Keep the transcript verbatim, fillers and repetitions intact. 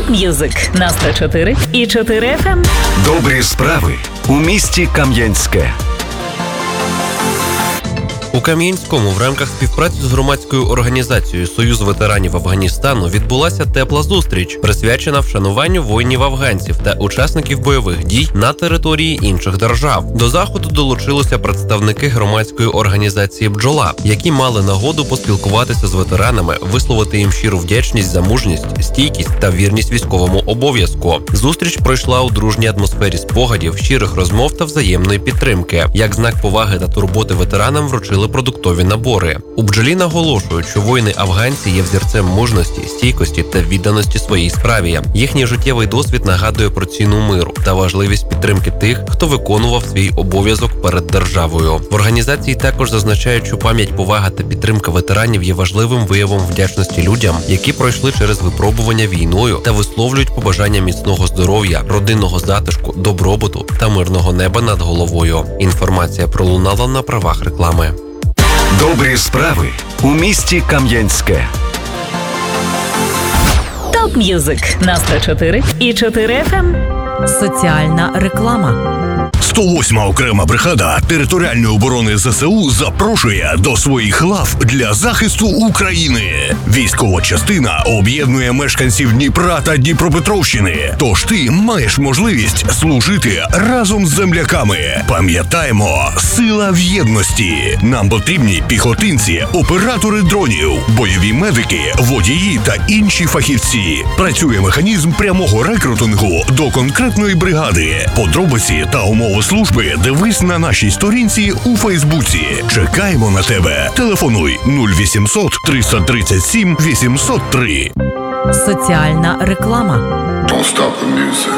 Топ-м'юзик на сто чотири і чотири еф ем. Добрі справи у місті Кам'янське. У Кам'янському в рамках співпраці з громадською організацією «Союз ветеранів Афганістану» відбулася тепла зустріч, присвячена вшануванню воїнів-афганців та учасників бойових дій на території інших держав. До заходу долучилися представники громадської організації «Бджола», які мали нагоду поспілкуватися з ветеранами, висловити їм щиру вдячність за мужність, стійкість та вірність військовому обов'язку. Зустріч пройшла у дружній атмосфері спогадів, щирих розмов та взаємної підтримки. Як знак поваги та турботи ветеранам вручили продуктові набори. У «Бджолі» наголошують, що воїни-афганці є взірцем мужності, стійкості та відданості своїй справі. Їхній життєвий досвід нагадує про ціну миру та важливість підтримки тих, хто виконував свій обов'язок перед державою. В організації також зазначають, що пам'ять, повага та підтримка ветеранів є важливим виявом вдячності людям, які пройшли через випробування війною та висловлюють побажання міцного здоров'я, родинного затишку, добробуту та мирного неба над головою. Інформація пролунала на правах реклами. Добрі справи у місті Кам'янське. Топ-м'юзик на сто чотири і чотири еф ем. Соціальна реклама. сто восьма окрема бригада територіальної оборони зе се у запрошує до своїх лав для захисту України. Військова частина об'єднує мешканців Дніпра та Дніпропетровщини. Тож ти маєш можливість служити разом з земляками. Пам'ятаємо, сила в єдності. Нам потрібні піхотинці, оператори дронів, бойові медики, водії та інші фахівці. Працює механізм прямого рекрутингу до конкретної бригади. Подробиці та умови служби дивись на нашій сторінці у Фейсбуці. Чекаємо на тебе. Телефонуй нуль вісімсот триста тридцять сім вісімсот три. Соціальна реклама. Don't stop the music.